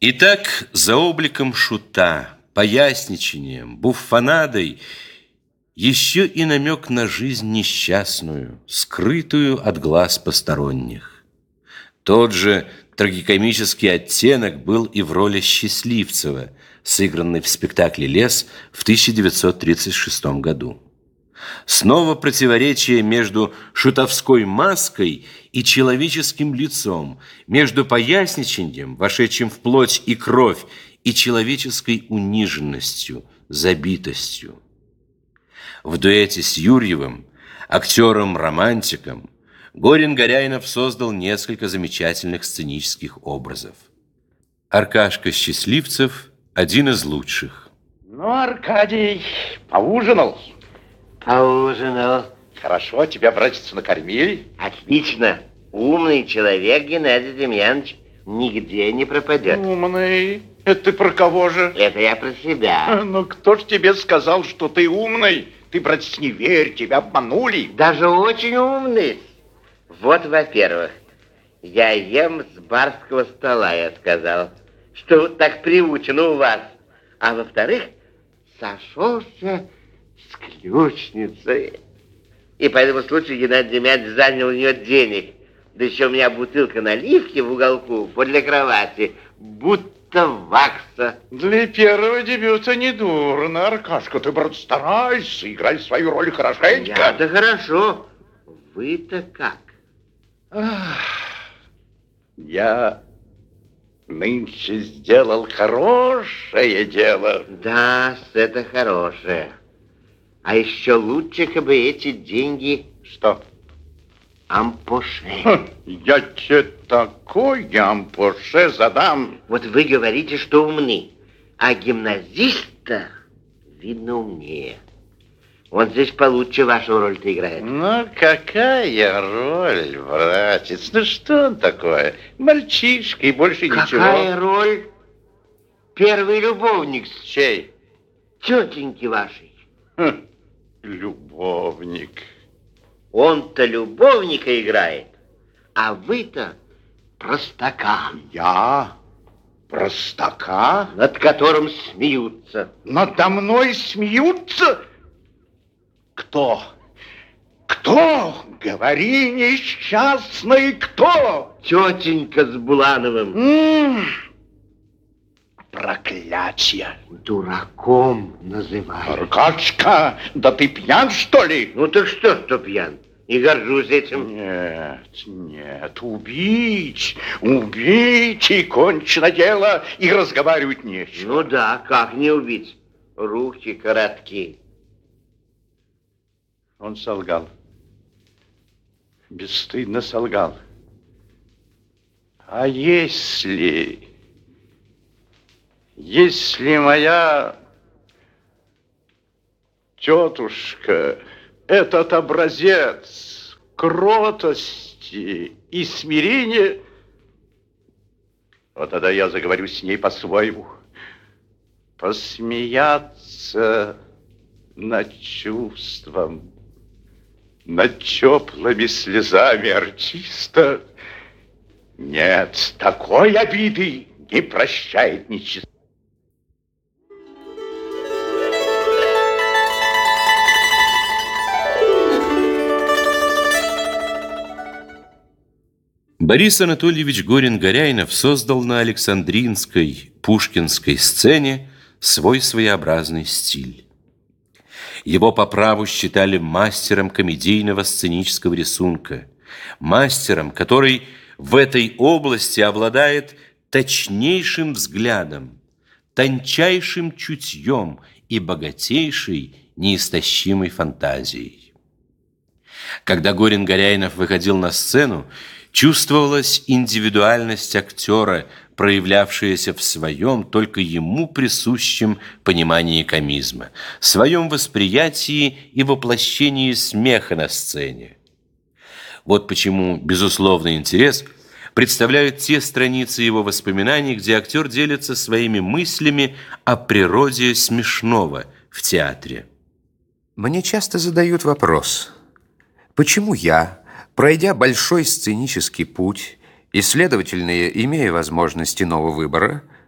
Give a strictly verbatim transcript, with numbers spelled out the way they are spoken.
Итак, за обликом шута, поясничанием, буффонадой еще и намек на жизнь несчастную, скрытую от глаз посторонних. Тот же трагикомический оттенок был и в роли Счастливцева, сыгранной в спектакле «Лес» в тысяча девятьсот тридцать шестом году. Снова противоречие между шутовской маской и человеческим лицом, между поясничанием, вошедшим в плоть и кровь, и человеческой униженностью, забитостью. В дуэте с Юрьевым, актером-романтиком, Горин-Горяйнов создал несколько замечательных сценических образов. Аркашка Счастливцев – один из лучших. Ну, Аркадий, поужинал? Поужинал. Хорошо, тебя, братец, накормили? Отлично. Умный человек, Геннадий Демьянович, нигде не пропадет. Умный? Это ты про кого же? Это я про себя. Ну, кто ж тебе сказал, что ты умный? Ты, братец, не верь, тебя обманули. Даже очень умный. Вот, во-первых, я ем с барского стола, я сказал, что так приучено у вас. А во-вторых, сошелся с ключницей. И по этому случаю Геннадий Демьянович занял у нее денег. Да еще у меня бутылка наливки в уголку подле кровати, будто вакса. Для первого дебюта недурно, Аркашка. Ты, брат, старайся, играй свою роль хорошенько. Я-то хорошо. Вы-то как? Ах, я нынче сделал хорошее дело. Да, это хорошее. А еще лучше, как бы эти деньги... Что? Ампоше. Ха, я тебе такой ампоше задам. Вот вы говорите, что умны, а гимназиста, видно, умнее. Он здесь получше вашу роль-то играет. Ну, какая роль, братец? Ну, что он такое? Мальчишка и больше какая ничего. Какая роль? Первый любовник. Чей? Тетеньки вашей. Хм, любовник. Он-то любовника играет, а вы-то простака. Я? Простака? Над которым смеются. Надо мной смеются? Кто? Кто? Говори, несчастный, кто? Тетенька с Булановым. М-м-м. Проклятье. Дураком называют. Аркашка, да ты пьян, что ли? Ну так что, что пьян? Не горжусь этим. Нет, нет, убить, убить, и кончено дело, и разговаривать нечего. Ну да, как не убить? Руки коротки. Он солгал. Бесстыдно солгал. А если... Если моя тетушка, этот образец кротости и смирения, вот тогда я заговорю с ней по-своему. Посмеяться над чувством, над теплыми слезами артиста. Нет, такой обиды не прощает нечистота. Борис Анатольевич Горин-Горяйнов создал на Александринской, пушкинской сцене свой своеобразный стиль. Его по праву считали мастером комедийного сценического рисунка, мастером, который в этой области обладает точнейшим взглядом, тончайшим чутьем и богатейшей, неистощимой фантазией. Когда Горин-Горяйнов выходил на сцену, чувствовалась индивидуальность актера, проявлявшаяся в своем, только ему присущем понимании комизма, своем восприятии и воплощении смеха на сцене. Вот почему безусловный интерес представляют те страницы его воспоминаний, где актер делится своими мыслями о природе смешного в театре. Мне часто задают вопрос, почему я, пройдя большой сценический путь и, следовательно, имея возможность иного выбора,